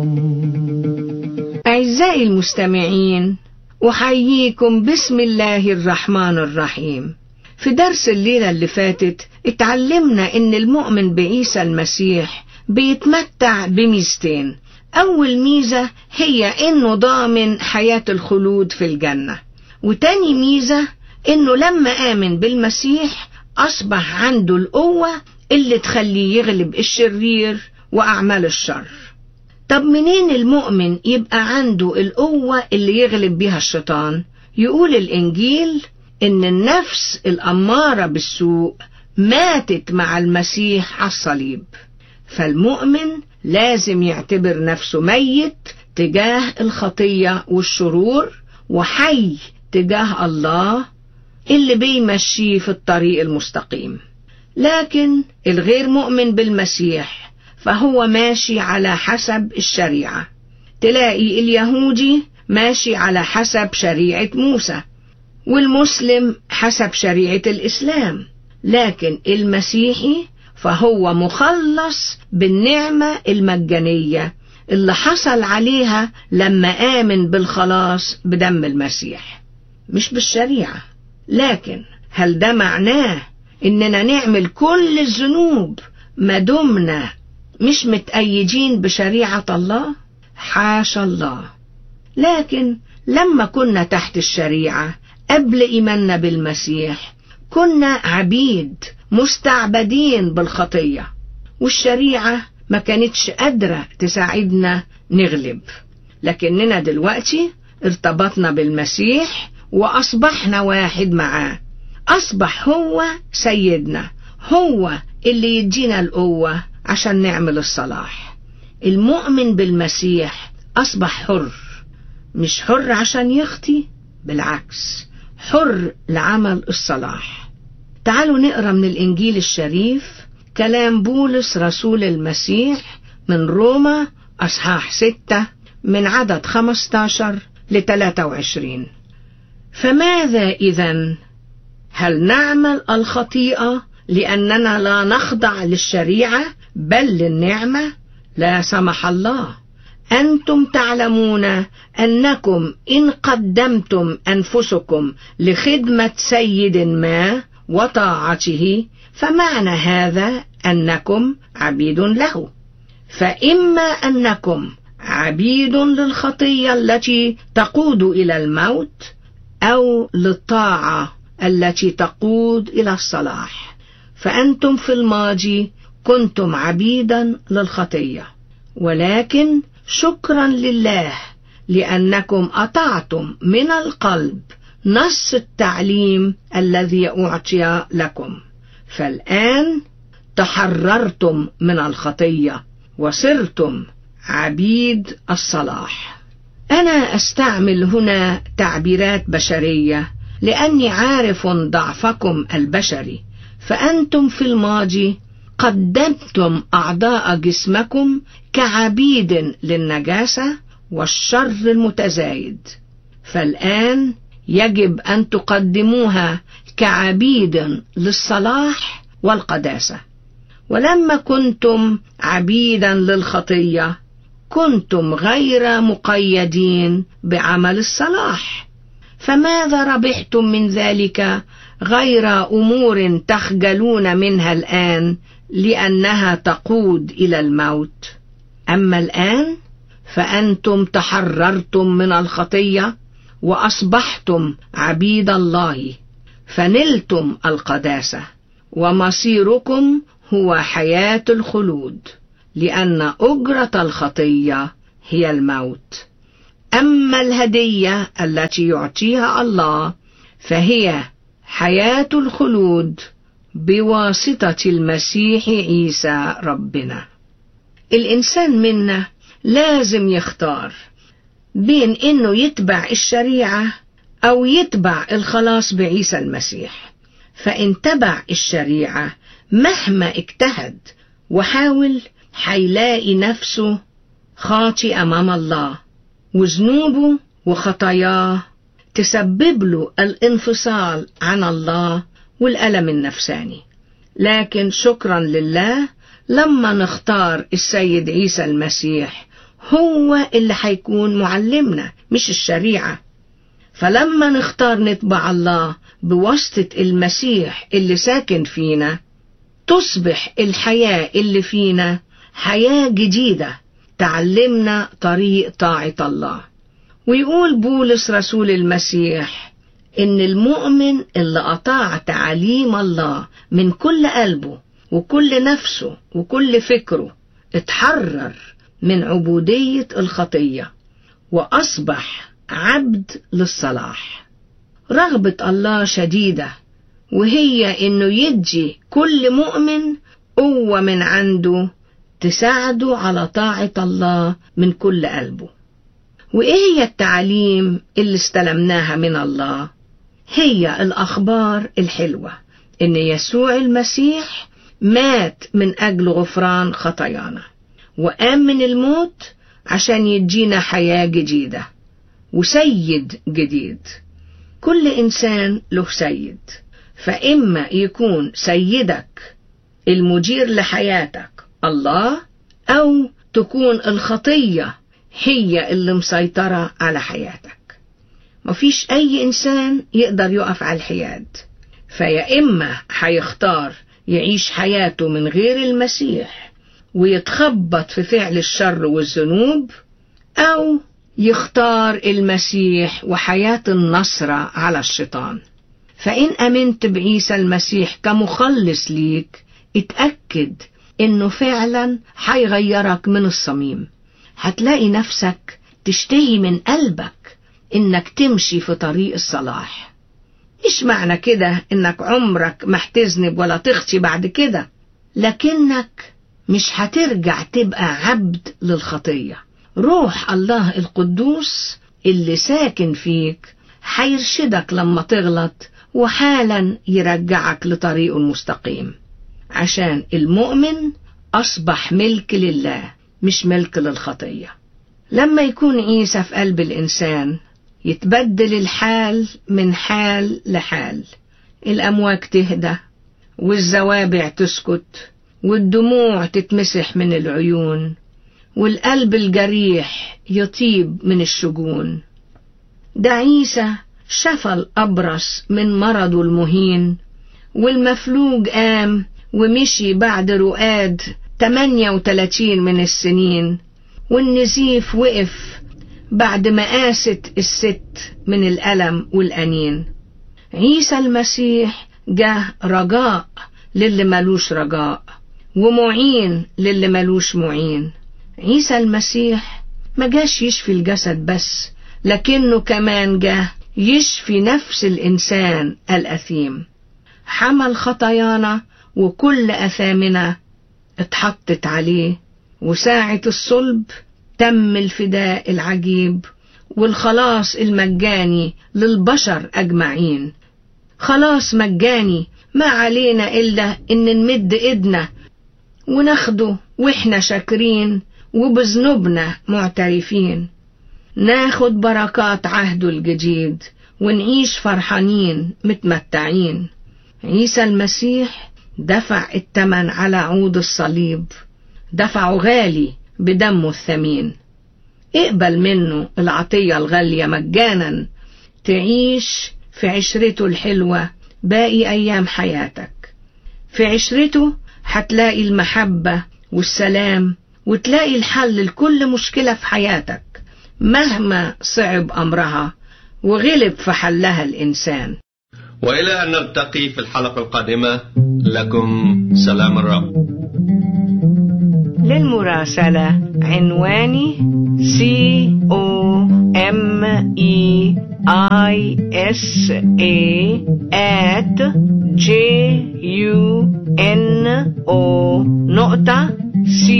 أعزائي المستمعين، أحييكم بسم الله الرحمن الرحيم. في درس الليلة اللي فاتت اتعلمنا إن المؤمن بعيسى المسيح بيتمتع بميزتين. أول ميزة هي إنه ضامن حياة الخلود في الجنة، وتاني ميزة إنه لما آمن بالمسيح أصبح عنده القوة اللي تخليه يغلب الشرير وأعمال الشر. طب منين المؤمن يبقى عنده القوة اللي يغلب بها الشيطان؟ يقول الإنجيل إن النفس الأمارة بالسوء ماتت مع المسيح على الصليب، فالمؤمن لازم يعتبر نفسه ميت تجاه الخطية والشرور وحي تجاه الله اللي بيمشيه في الطريق المستقيم. لكن الغير مؤمن بالمسيح فهو ماشي على حسب الشريعة. تلاقي اليهودي ماشي على حسب شريعة موسى، والمسلم حسب شريعة الإسلام، لكن المسيحي فهو مخلص بالنعمة المجانية اللي حصل عليها لما آمن بالخلاص بدم المسيح، مش بالشريعة. لكن هل ده معناه إننا نعمل كل الذنوب ما دمنا مش متأيدين بشريعة الله؟ حاشا الله. لكن لما كنا تحت الشريعة قبل إيماننا بالمسيح كنا عبيد مستعبدين بالخطية، والشريعة ما كانتش قادرة تساعدنا نغلب. لكننا دلوقتي ارتبطنا بالمسيح وأصبحنا واحد معاه، أصبح هو سيدنا، هو اللي يدينا القوة عشان نعمل الصلاح. المؤمن بالمسيح أصبح حر، مش حر عشان يخطي، بالعكس حر لعمل الصلاح. تعالوا نقرأ من الإنجيل الشريف كلام بولس رسول المسيح من روما أصحاح 6 من عدد 15 ل23. فماذا إذن؟ هل نعمل الخطيئة لأننا لا نخضع للشريعة بل للنعمة؟ لا سمح الله. أنتم تعلمون أنكم إن قدمتم أنفسكم لخدمة سيد ما وطاعته فمعنى هذا أنكم عبيد له، فإما أنكم عبيد للخطية التي تقود إلى الموت أو للطاعة التي تقود إلى الصلاح. فأنتم في الماضي كنتم عبيدا للخطية، ولكن شكرا لله لأنكم أطعتم من القلب نص التعليم الذي أعطي لكم، فالآن تحررتم من الخطية وصرتم عبيد الصلاح. أنا أستعمل هنا تعبيرات بشرية لأني عارف ضعفكم البشري. فأنتم في الماضي قدمتم أعضاء جسمكم كعبيد للنجاسة والشر المتزايد، فالآن يجب أن تقدموها كعبيد للصلاح والقداسة. ولما كنتم عبيدا للخطية كنتم غير مقيدين بعمل الصلاح، فماذا ربحتم من ذلك غير أمور تخجلون منها الآن لأنها تقود إلى الموت؟ أما الآن فأنتم تحررتم من الخطية وأصبحتم عبيد الله، فنلتم القداسة، ومصيركم هو حياة الخلود، لأن أجرة الخطية هي الموت. أما الهدية التي يعطيها الله فهي حياة الخلود بواسطة المسيح عيسى ربنا. الإنسان منا لازم يختار بين إنه يتبع الشريعة أو يتبع الخلاص بعيسى المسيح. فإن تبع الشريعة مهما اجتهد وحاول هيلاقي نفسه خاطئ أمام الله، وذنوبه وخطاياه تسبب له الانفصال عن الله والألم النفساني. لكن شكرا لله لما نختار السيد عيسى المسيح هو اللي هيكون معلمنا مش الشريعة. فلما نختار نتبع الله بواسطة المسيح اللي ساكن فينا، تصبح الحياة اللي فينا حياة جديدة تعلمنا طريق طاعة الله. ويقول بولس رسول المسيح إن المؤمن اللي أطاع تعاليم الله من كل قلبه وكل نفسه وكل فكره اتحرر من عبودية الخطية وأصبح عبد للصلاح. رغبة الله شديدة، وهي إنه يدي كل مؤمن قوة من عنده تساعده على طاعة الله من كل قلبه. وإيه هي التعاليم اللي استلمناها من الله؟ هي الأخبار الحلوة إن يسوع المسيح مات من أجل غفران خطايانا، وقام من الموت عشان يدينا حياة جديدة وسيد جديد. كل إنسان له سيد، فإما يكون سيدك المدير لحياتك الله، أو تكون الخطية هي اللي مسيطرة على حياتك. مفيش أي إنسان يقدر يقف على الحياد، فيا إما هيختار يعيش حياته من غير المسيح ويتخبط في فعل الشر والذنوب، أو يختار المسيح وحياة النصرة على الشيطان. فإن أمنت بعيسى المسيح كمخلص ليك، اتأكد إنه فعلا هيغيرك من الصميم. هتلاقي نفسك تشتهي من قلبك إنك تمشي في طريق الصلاح. مش معنى كده إنك عمرك ما هتذنب ولا تخطي بعد كده، لكنك مش هترجع تبقى عبد للخطية. روح الله القدوس اللي ساكن فيك هيرشدك لما تغلط، وحالا يرجعك لطريقه المستقيم، عشان المؤمن أصبح ملك لله مش ملك للخطية. لما يكون عيسى في قلب الإنسان يتبدل الحال من حال لحال. الأمواج تهدى، والزوابع تسكت، والدموع تتمسح من العيون، والقلب الجريح يطيب من الشجون. ده عيسى شفى الأبرص من مرضه المهين، والمفلوج قام ومشي بعد رقاد 38 من السنين، والنزيف وقف بعد ما قاست الست من الألم والأنين. عيسى المسيح جه رجاء للي ملوش رجاء، ومعين للي ملوش معين. عيسى المسيح ما جاش يشفي الجسد بس، لكنه كمان جه يشفي نفس الإنسان الأثيم. حمل خطايانا وكل أثامنا اتحطت عليه، وساعة الصلب تم الفداء العجيب والخلاص المجاني للبشر أجمعين. خلاص مجاني ما علينا إلا إن نمد إيدنا وناخده وإحنا شاكرين وبذنوبنا معترفين. ناخد بركات عهده الجديد ونعيش فرحانين متمتعين. عيسى المسيح دفع الثمن على عود الصليب، دفعه غالي بدمه الثمين. اقبل منه العطية الغالية مجانا، تعيش في عشرته الحلوة باقي أيام حياتك. في عشرته هتلاقي المحبة والسلام، وتلاقي الحل لكل مشكلة في حياتك مهما صعب أمرها وغلب في حلها الإنسان. وإلى أن نلتقي في الحلقة القادمة، لكم سلام الرب. للمراسلة عنواني COMEISA@juno.ca